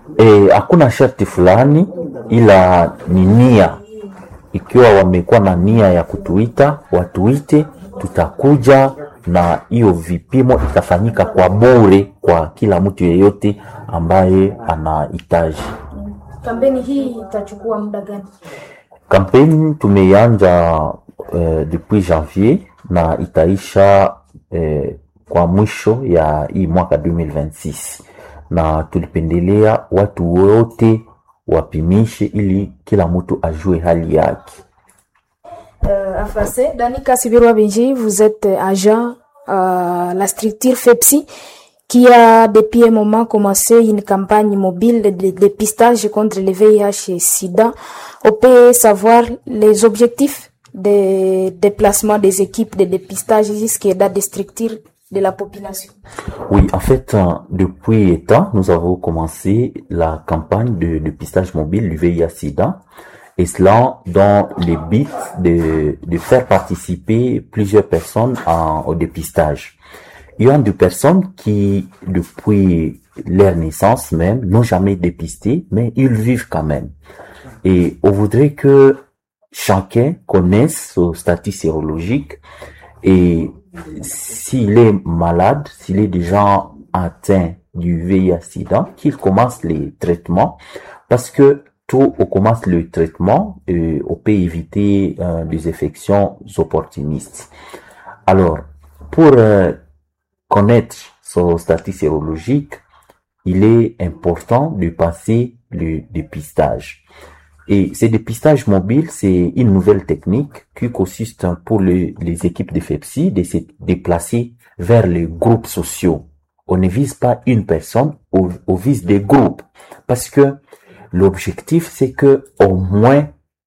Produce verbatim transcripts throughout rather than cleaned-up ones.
E, hakuna sharti fulani, ila ni nia. Ikiwa wamekuwa na nia ya kutuita, watuite, tutakuja na hiyo vipimo itafanyika kwa bure kwa kila mtu yeyote ambaye anahitaji. Kampeni hii itachukua muda gani? Kampeni tumeanza eh, depuis janvier na itaisha eh, kwa mwisho ya hii mwaka deux mille vingt-six, na tulipendelea watu wote wapimishe ili kila mtu ajue hali yake. Euh, en français, Dani Kassibirwa Benji, vous êtes agent à la structure FEPSI qui a depuis un moment commencé une campagne mobile de dépistage contre le V I H et SIDA. On peut savoir les objectifs de déplacement des équipes de dépistage jusqu'à dans des structures de la population. Oui, en fait, depuis un temps, nous avons commencé la campagne de dépistage mobile du V I H SIDA, et cela dans le but de, de faire participer plusieurs personnes en, au dépistage. Il y a des personnes qui, depuis leur naissance même, n'ont jamais dépisté, mais ils vivent quand même. Et on voudrait que chacun connaisse son statut sérologique, et s'il est malade, s'il est déjà atteint du V I H SIDA, qu'il commence les traitements, parce que tout on commence le traitement, euh, on peut éviter euh, des infections opportunistes. Alors, pour euh, connaître son statut sérologique, il est important de passer le dépistage. Et ce dépistage mobile, c'est une nouvelle technique qui consiste pour le, les équipes de FEPSI de se déplacer vers les groupes sociaux. On ne vise pas une personne, on, on vise des groupes. Parce que l'objectif, c'est que au moins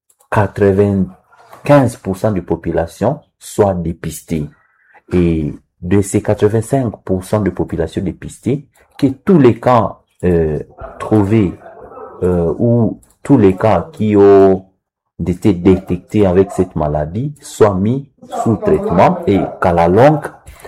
quatre-vingt-quinze pour cent de la population soit dépistée. Et de ces quatre-vingt-cinq pour cent de population dépistée, que tous les cas euh, trouvés euh, ou tous les cas qui ont été détectés avec cette maladie soient mis sous traitement, et qu'à la longue,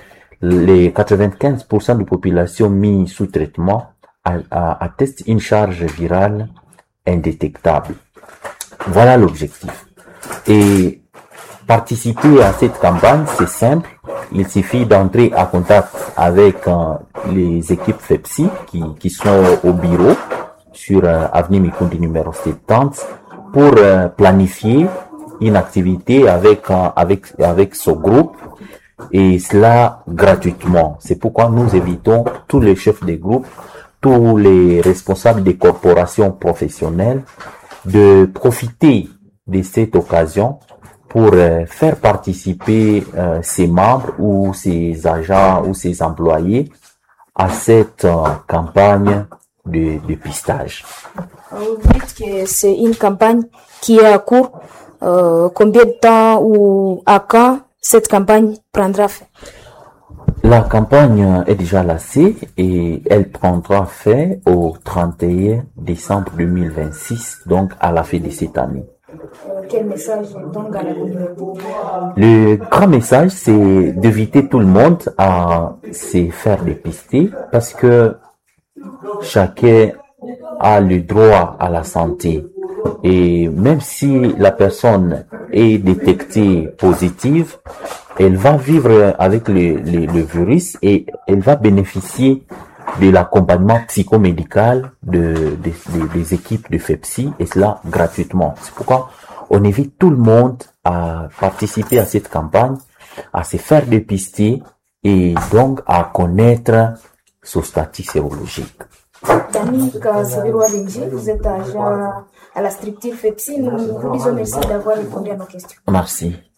les quatre-vingt-quinze pour cent de population mis sous traitement attestent une charge virale indétectable. Voilà l'objectif. Et participer à cette campagne, c'est simple. Il suffit d'entrer en contact avec euh, les équipes FEPSI qui, qui sont au bureau sur euh, avenue Mikundi numéro soixante-dix pour euh, planifier une activité avec, euh, avec, avec ce groupe, et cela gratuitement. C'est pourquoi nous invitons tous les chefs de groupe, tous les responsables des corporations professionnelles de profiter de cette occasion pour euh, faire participer euh, ses membres ou ses agents ou ses employés à cette euh, campagne de dépistage. Vous dites que c'est une campagne qui est à court. Euh, combien de temps ou à quand cette campagne prendra fin? La campagne est déjà lancée et elle prendra fin au trente et un décembre deux mille vingt-six, donc à la fin de cette année. Quel message donc à la communauté? Le grand message, c'est d'éviter tout le monde à se faire dépister, parce que chacun a le droit à la santé. Et même si la personne est détectée positive, elle va vivre avec le, le, le virus et elle va bénéficier de l'accompagnement psychomédical de, de, de, des équipes de FEPSI, et cela gratuitement. C'est pourquoi on invite tout le monde à participer à cette campagne, à se faire dépister et donc à connaître son statut sérologique. Dani Kassibirwa Benji, vous êtes agent à la structure FEPSI. Nous vous disons merci d'avoir répondu à nos questions. Merci.